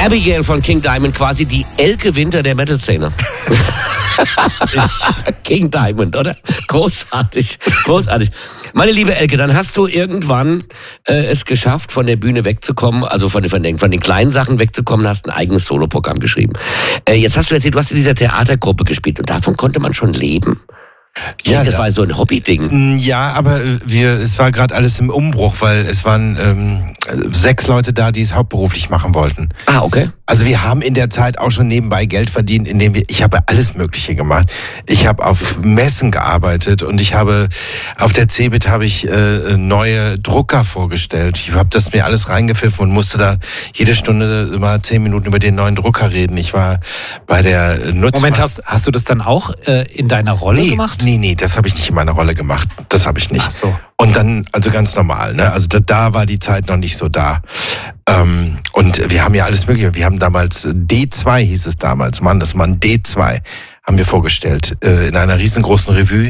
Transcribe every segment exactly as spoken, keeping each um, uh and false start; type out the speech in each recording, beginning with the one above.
Abigail von King Diamond, quasi die Elke Winter der Metal-Szene. King Diamond, oder? Großartig, großartig. Meine liebe Elke, dann hast du irgendwann äh, es geschafft, von der Bühne wegzukommen, also von, von, den, von den kleinen Sachen wegzukommen, hast ein eigenes Soloprogramm geschrieben. Äh, jetzt hast du erzählt, du hast in dieser Theatergruppe gespielt und davon konnte man schon leben. Ich Ja, denke, das da- war so ein Hobby-Ding. Ja, aber wir, es war gerade alles im Umbruch, weil es waren ähm, sechs Leute da, die es hauptberuflich machen wollten. Ah, okay. Also wir haben in der Zeit auch schon nebenbei Geld verdient, indem wir, ich habe alles Mögliche gemacht. Ich habe auf Messen gearbeitet und ich habe, auf der Cebit habe ich äh, neue Drucker vorgestellt. Ich habe das mir alles reingepfiffen und musste da jede Stunde immer zehn Minuten über den neuen Drucker reden. Ich war bei der Nutzung. Moment, hast, hast du das dann auch äh, in deiner Rolle nee, gemacht? Nee, nee, das habe ich nicht in meiner Rolle gemacht. Das habe ich nicht. Ach so. Und dann, also ganz normal, ne? Also da, da war die Zeit noch nicht so da. Ähm, und wir haben ja alles Mögliche. Wir haben damals, D zwei hieß es damals, Mann, das Mann D zwei, haben wir vorgestellt, äh, in einer riesengroßen Revue.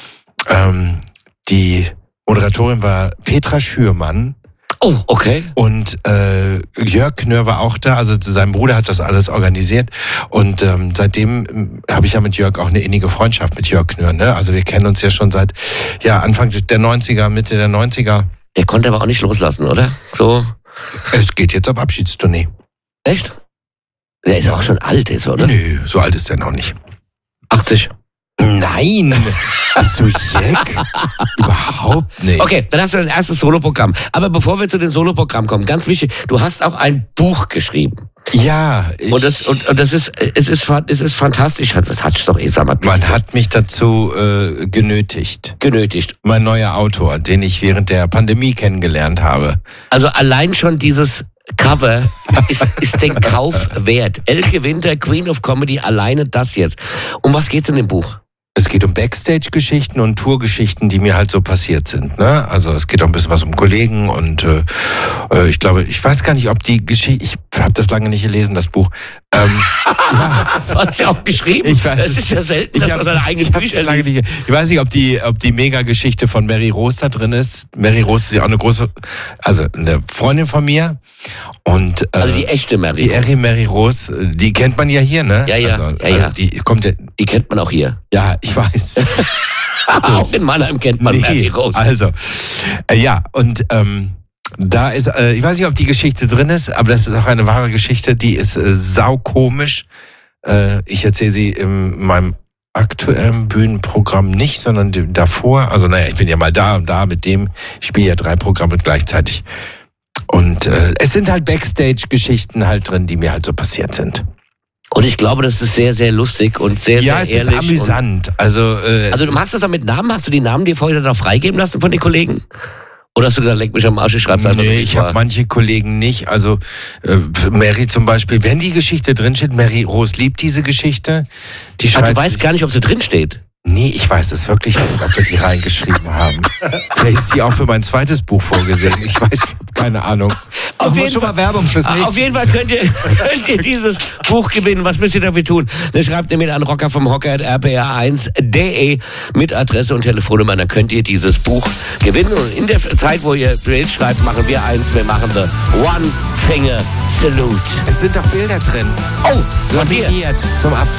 Ähm, die Moderatorin war Petra Schürmann. Oh, okay. Und äh, Jörg Knör war auch da, also sein Bruder hat das alles organisiert. Und ähm, seitdem ähm, habe ich ja mit Jörg auch eine innige Freundschaft mit Jörg Knör. Ne? Also wir kennen uns ja schon seit ja, Anfang der neunziger, Mitte der neunziger. Der konnte aber auch nicht loslassen, oder? So. Es geht jetzt auf Abschiedstournee. Echt? Der ist ja auch schon alt, ist, oder? Nö, so alt ist er noch nicht. achtzig. Nein, bist du Jeck? Überhaupt nicht. Okay, dann hast du dein erstes Soloprogramm. Aber bevor wir zu den Soloprogrammen kommen, ganz wichtig, du hast auch ein Buch geschrieben. Ja, ich, Und das, und, und das ist, es ist, es ist fantastisch. Das hat doch, ich sag mal, man hat mich dazu äh, genötigt. genötigt. Mein neuer Autor, den ich während der Pandemie kennengelernt habe. Also allein schon dieses Cover ist, ist den Kauf wert. Elke Winter, Queen of Comedy, alleine das jetzt. Um was geht's in dem Buch? Es geht um Backstage-Geschichten und Tourgeschichten, die mir halt so passiert sind. Ne? Also es geht auch ein bisschen was um Kollegen und äh, ich glaube, ich weiß gar nicht, ob die Geschichte, ich habe das lange nicht gelesen, das Buch. Ähm, ja. Du hast ja auch geschrieben. Ich weiß das es. ist ja selten, dass Ich man hab's- seine eigenen ich hab's Bücher lange liest. nicht, ich weiß nicht, ob die, ob die Mega-Geschichte von Mary Rose da drin ist. Mary Rose ist ja auch eine große, also eine Freundin von mir. Und, äh, Also die echte Mary. die Eri Mary Rose, die kennt man ja hier, ne? Ja, ja, also, ja, ja. Also die kommt ja, Die kennt man auch hier. ja, ich weiß. Auch in Mannheim kennt man Mary Rose. Also, äh, ja, und ähm, da ist, äh, ich weiß nicht, ob die Geschichte drin ist, aber das ist auch eine wahre Geschichte, die ist äh, saukomisch. Äh, ich erzähle sie in meinem aktuellen Bühnenprogramm nicht, sondern dem davor. Also, naja, ich bin ja mal da und da mit dem. Ich spiele ja drei Programme gleichzeitig. Und äh, es sind halt Backstage-Geschichten halt drin, die mir halt so passiert sind. Und ich glaube, das ist sehr, sehr lustig und sehr, Ja, sehr es ehrlich. ist amüsant. Also, äh, Und, also du machst das auch mit Namen? Hast du die Namen dir vorher noch freigeben lassen von den Kollegen? Oder hast du gesagt, leck mich am Arsch, ich schreib's einfach Nee, so, wie ich es habe war? manche Kollegen nicht. Also äh, Mary zum Beispiel, wenn die Geschichte drinsteht, Mary Rose liebt diese Geschichte. Die Ach, schreibt du weißt sich- gar nicht, ob sie drin steht. Nee, ich weiß es wirklich nicht, ob wir die reingeschrieben haben. Vielleicht ist die auch für mein zweites Buch vorgesehen. Ich weiß, ich habe keine Ahnung. Auf jeden jeden, mal Fall, Werbung fürs nächste. auf jeden Fall könnt ihr, könnt ihr dieses Buch gewinnen. Was müsst ihr dafür tun? Dann schreibt ihr mir an rocker vom Hocker at r p r eins punkt de mit Adresse und Telefonnummer. Dann könnt ihr dieses Buch gewinnen. Und in der Zeit, wo ihr Mail schreibt, machen wir eins. Wir machen the One Finger Salute. Es sind doch Bilder drin. Oh, von dir. Laminiert zum Abfilmen.